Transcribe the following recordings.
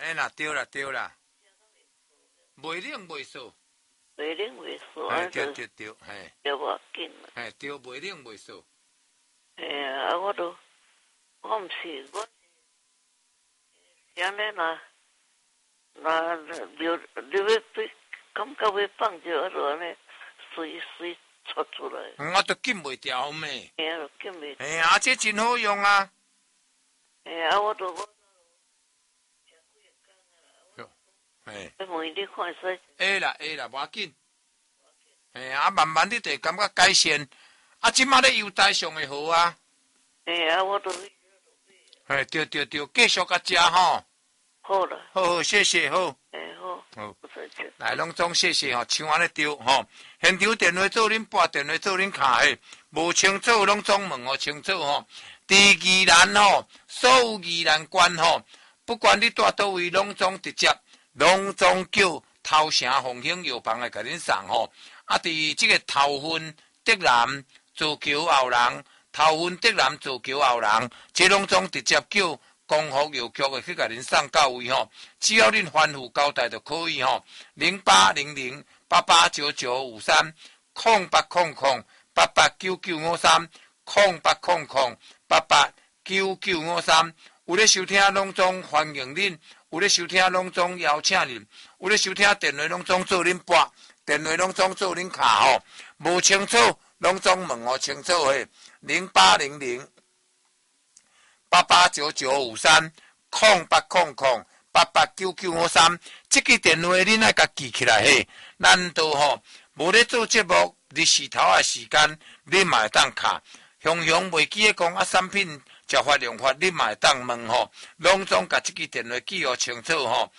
哎啦，对啦，对啦，袂冷袂燥， 袂冷袂燥， 哎，对对对，嘿， 就无要紧啦。 哎，对，袂冷袂燥。 啊，我毋是，我是安尼啦。那你要感觉要放就就安尼，随出来。 我都禁袂掉咩？ 哎呀，紧袂。 哎呀，这真好用啊！ 哎呀，我。 哎， 问你看使？ 会啦，无要紧。哎呀，慢慢你就感觉改善。啊，即马咧优待上会好啊。 哎呀，我都。 哎，对，继续甲食吼。 好了。 好，谢谢，好。 哎，好。 好。 不客气。 来，拢总谢谢吼，像安尼对吼。现场电话做恁拨，电话做恁卡嘿，无清楚拢总问哦清楚吼。第宜兰吼，所有宜兰县吼，不管你住倒位，拢总直接，拢总叫头城凤兴药房来甲恁送吼。啊，伫即个头份德南自求后人，头份德南自求后人，即拢总直接叫。光复药局的去甲恁送到位吼，只要恁吩咐交代就可以吼。0800889953，0800889953，有咧收听拢总欢迎恁，有咧收听拢总邀请恁，有咧收听电话拢总做恁拨，电话拢总做恁卡吼，无清楚拢总问我清楚嘿，0800889953，0800889953，这个电话恁爱甲记起来嘿。咱都吼无咧做节目，日时头啊时间，恁嘛会当卡。雄袂记咧讲啊，产品食法用法，恁嘛会当问吼。拢总甲这个电话记号清楚吼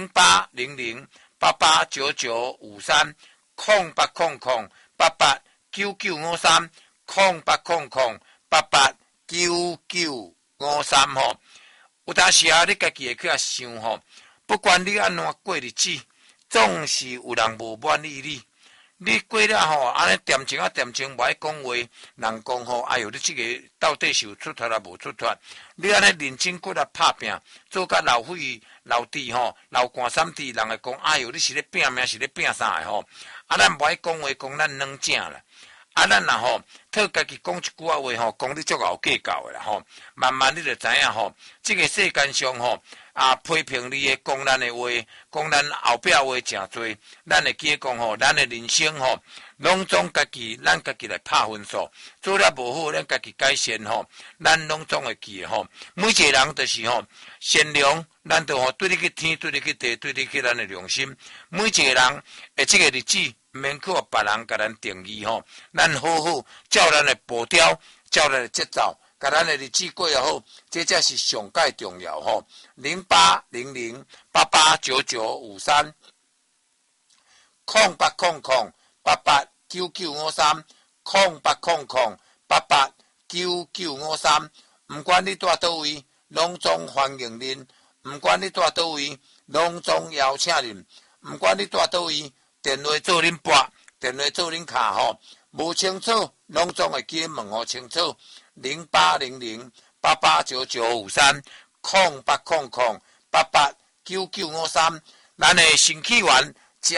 ，0800889953，0800889953吼。有当时啊，你家己会去想吼，不管你安怎过日子，总是有人无满意你。你过了吼，安尼点情无爱讲话，人讲吼，哎哟，你这个到底是有出脱啊，无出脱？你安尼认真骨力拍拼，做甲老肺、老弟吼、老肝三弟，人会讲，哎哟，你是咧拼命，是咧拼啥的吼？啊，咱无爱讲话，讲咱软正啦。啊，咱若吼，替家己讲一句话吼，讲你足够计较的啦吼。慢慢你就知影吼，这个世间上吼，啊批评你的讲咱的话，讲咱后壁话诚多，咱会记讲吼，咱的人生吼，拢总咱家己来拍分数，做了无好，咱家己改善吼，咱拢总会记吼。每一个人就是吼，善良，咱都吼对你去天，对你去地，对你去咱的良心。每一个人诶，这个日子。免靠别人甲咱定义吼，咱好好照咱的步调，照咱的节奏，甲咱的日子过也好，这才是上界重要吼。0800889953，0800889953，不管你住倒位，拢总欢迎恁；不管你住倒位，拢总邀请恁；不管你住倒位。电话做恁拨，电话做恁卡吼，无清楚，拢总会记问候清楚。0800889953，0800889953，咱的新起源只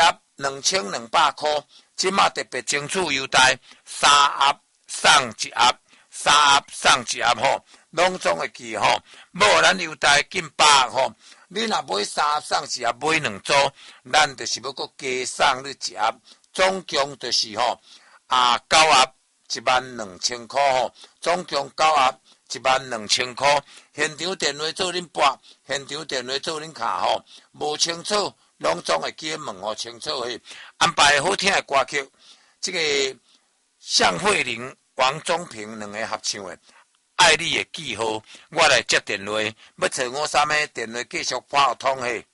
2200块，即马特别争取优待，3盒送1盒，3盒送1盒吼，拢总会记吼。无咱优待近8吼。你若买3盒送1盒，买2组，咱就是要搁加送你1盒，总共就是吼9盒12000块吼，总共9盒12000块。现场电话做恁拨，现场电话做恁卡吼，无清楚拢总会记问候清楚嘿。安排好听的歌曲，这个向慧玲、王宗平两个合唱的。爱你的记号，我来接电话，要找我啥物电话继续拨通嘿。